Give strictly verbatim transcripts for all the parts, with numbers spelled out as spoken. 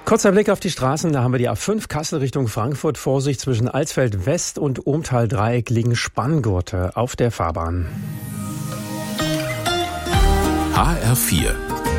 Kurzer Blick auf die Straßen, da haben wir die A fünf Kassel Richtung Frankfurt. Vorsicht, zwischen Alsfeld West und Ohmtal-Dreieck liegen Spanngurte auf der Fahrbahn. H R vier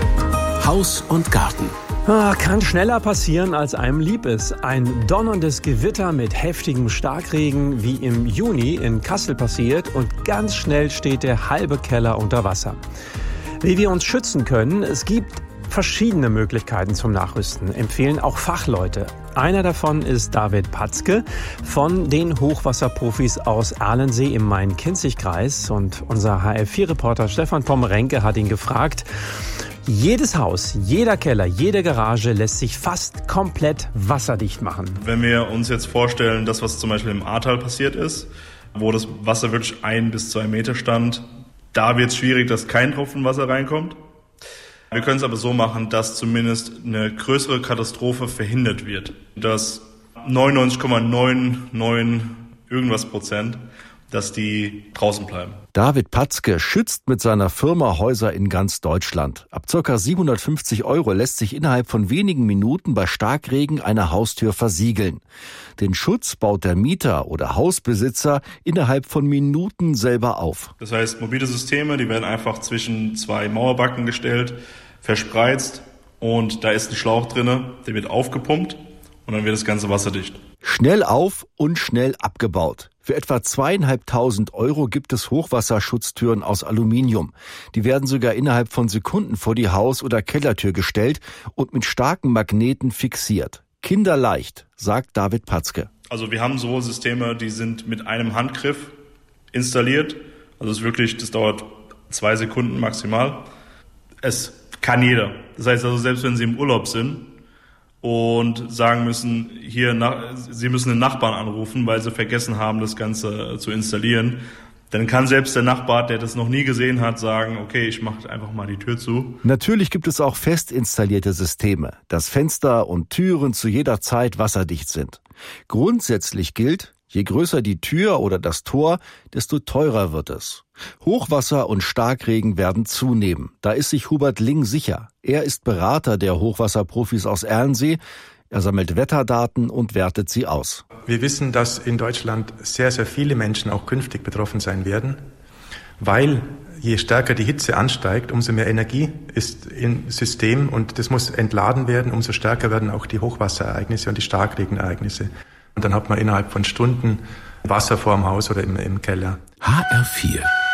Haus und Garten. Ah, kann schneller passieren, als einem lieb ist. Ein donnerndes Gewitter mit heftigem Starkregen, wie im Juni in Kassel passiert, und ganz schnell steht der halbe Keller unter Wasser. Wie wir uns schützen können, es gibt verschiedene Möglichkeiten zum Nachrüsten, empfehlen auch Fachleute. Einer davon ist David Patzke von den Hochwasserprofis aus Ahlensee im Main-Kinzig-Kreis. Und unser H R vier Reporter Stefan Pommerenke hat ihn gefragt: Jedes Haus, jeder Keller, jede Garage lässt sich fast komplett wasserdicht machen. Wenn wir uns jetzt vorstellen, das, was zum Beispiel im Ahrtal passiert ist, wo das Wasser wirklich ein bis zwei Meter stand, da wird es schwierig, dass kein Tropfen Wasser reinkommt. Wir können es aber so machen, dass zumindest eine größere Katastrophe verhindert wird. Dass neunundneunzig Komma neunundneunzig irgendwas Prozent, dass die draußen bleiben. David Patzke schützt mit seiner Firma Häuser in ganz Deutschland. Ab ca. siebenhundertfünfzig Euro lässt sich innerhalb von wenigen Minuten bei Starkregen eine Haustür versiegeln. Den Schutz baut der Mieter oder Hausbesitzer innerhalb von Minuten selber auf. Das heißt, mobile Systeme, die werden einfach zwischen zwei Mauerbacken gestellt, verspreizt, und da ist ein Schlauch drin, der wird aufgepumpt und dann wird das Ganze wasserdicht. Schnell auf und schnell abgebaut. Für etwa zweieinhalbtausend Euro gibt es Hochwasserschutztüren aus Aluminium. Die werden sogar innerhalb von Sekunden vor die Haus- oder Kellertür gestellt und mit starken Magneten fixiert. Kinderleicht, sagt David Patzke. Also wir haben so Systeme, die sind mit einem Handgriff installiert. Also es ist wirklich, das dauert zwei Sekunden maximal. Es kann jeder. Das heißt also, selbst wenn Sie im Urlaub sind und sagen müssen, hier, nach, Sie müssen den Nachbarn anrufen, weil Sie vergessen haben, das Ganze zu installieren, dann kann selbst der Nachbar, der das noch nie gesehen hat, sagen, okay, ich mache einfach mal die Tür zu. Natürlich gibt es auch fest installierte Systeme, dass Fenster und Türen zu jeder Zeit wasserdicht sind. Grundsätzlich gilt: Je größer die Tür oder das Tor, desto teurer wird es. Hochwasser und Starkregen werden zunehmen. Da ist sich Hubert Ling sicher. Er ist Berater der Hochwasserprofis aus Ahlensee. Er sammelt Wetterdaten und wertet sie aus. Wir wissen, dass in Deutschland sehr, sehr viele Menschen auch künftig betroffen sein werden, weil je stärker die Hitze ansteigt, umso mehr Energie ist im System und das muss entladen werden, umso stärker werden auch die Hochwasserereignisse und die Starkregenereignisse. Und dann hat man innerhalb von Stunden Wasser vor dem Haus oder im, im Keller. H R vier